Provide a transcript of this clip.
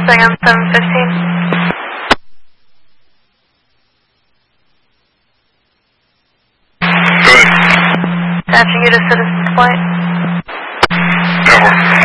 Mustang on 715. Go ahead. Attaching you to Citizens Point. That works.